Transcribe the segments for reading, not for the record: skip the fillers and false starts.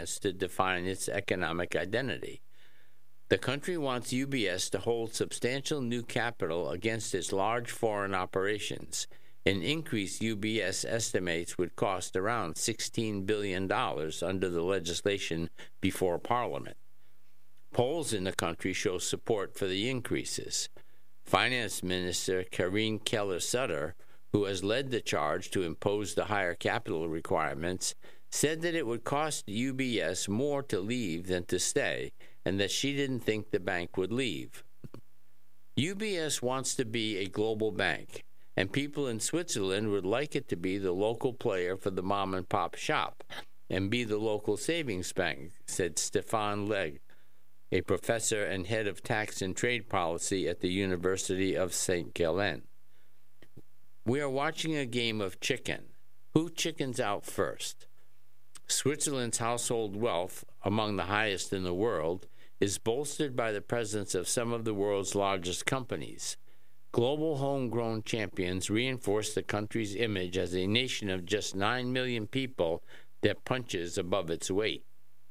chance to define its economic identity. The country wants UBS to hold substantial new capital against its large foreign operations. An increase UBS estimates would cost around $16 billion under the legislation before Parliament. Polls in the country show support for the increases. Finance Minister Karine Keller-Sutter, who has led the charge to impose the higher capital requirements, said that it would cost UBS more to leave than to stay, and that she didn't think the bank would leave. UBS wants to be a global bank, and people in Switzerland would like it to be the local player for the mom-and-pop shop and be the local savings bank, said Stefan Legge, a professor and head of tax and trade policy at the University of St. Gallen. We are watching a game of chicken. Who chickens out first? Switzerland's household wealth, among the highest in the world, is bolstered by the presence of some of the world's largest companies. Global homegrown champions reinforce the country's image as a nation of just 9 million people that punches above its weight.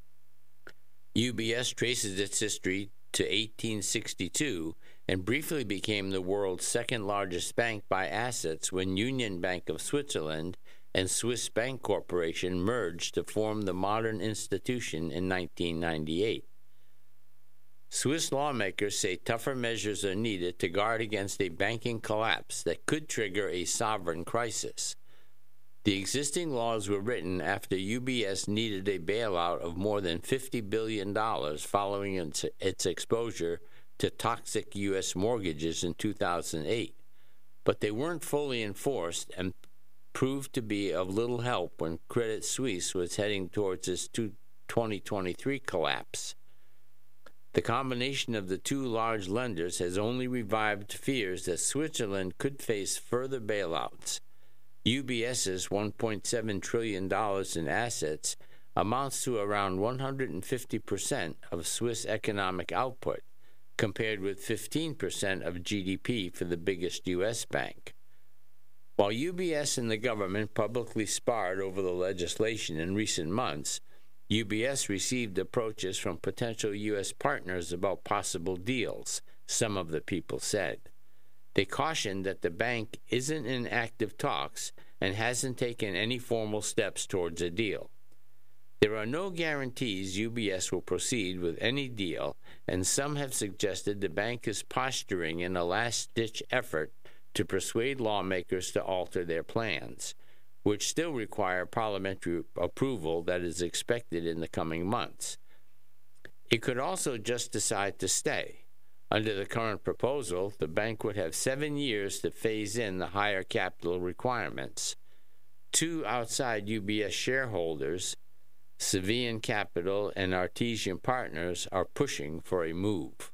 UBS traces its history to 1862 and briefly became the world's second largest bank by assets when Union Bank of Switzerland and Swiss Bank Corporation merged to form the modern institution in 1998. Swiss lawmakers say tougher measures are needed to guard against a banking collapse that could trigger a sovereign crisis. The existing laws were written after UBS needed a bailout of more than $50 billion following its exposure to toxic U.S. mortgages in 2008, but they weren't fully enforced and proved to be of little help when Credit Suisse was heading towards its 2023 collapse. The combination of the two large lenders has only revived fears that Switzerland could face further bailouts. UBS's $1.7 trillion in assets amounts to around 150% of Swiss economic output, compared with 15% of GDP for the biggest U.S. bank. While UBS and the government publicly sparred over the legislation in recent months, UBS received approaches from potential U.S. partners about possible deals, some of the people said. They cautioned that the bank isn't in active talks and hasn't taken any formal steps towards a deal. There are no guarantees UBS will proceed with any deal, and some have suggested the bank is posturing in a last-ditch effort to persuade lawmakers to alter their plans, which still require parliamentary approval that is expected in the coming months. It could also just decide to stay. Under the current proposal, the bank would have 7 years to phase in the higher capital requirements. Two outside UBS shareholders, Cevian Capital and Artesian Partners, are pushing for a move.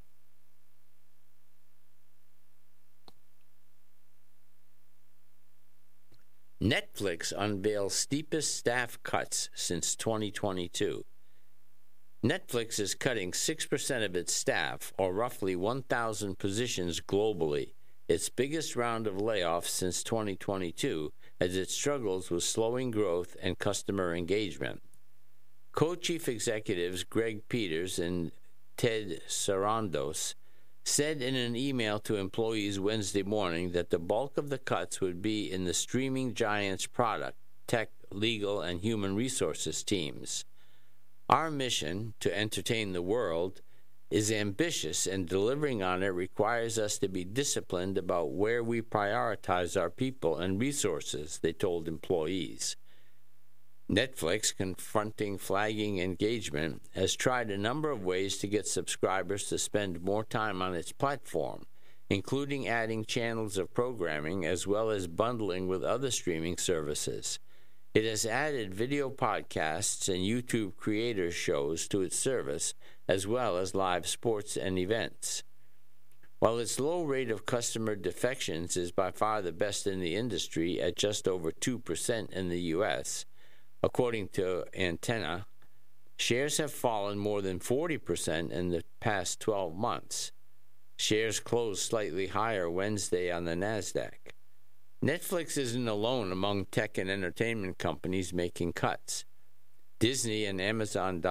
Netflix unveils steepest staff cuts since 2022. Netflix is cutting 6% of its staff, or roughly 1,000 positions globally, its biggest round of layoffs since 2022, as it struggles with slowing growth and customer engagement. Co-chief executives Greg Peters and Ted Sarandos said in an email to employees Wednesday morning that the bulk of the cuts would be in the streaming giant's product, tech, legal, and human resources teams. Our mission, to entertain the world, is ambitious, and delivering on it requires us to be disciplined about where we prioritize our people and resources, they told employees. Netflix, confronting flagging engagement, has tried a number of ways to get subscribers to spend more time on its platform, including adding channels of programming as well as bundling with other streaming services. It has added video podcasts and YouTube creator shows to its service, as well as live sports and events. While its low rate of customer defections is by far the best in the industry at just over 2% in the U.S., according to Antenna, shares have fallen more than 40% in the past 12 months. Shares closed slightly higher Wednesday on the NASDAQ. Netflix isn't alone among tech and entertainment companies making cuts. Disney and Amazon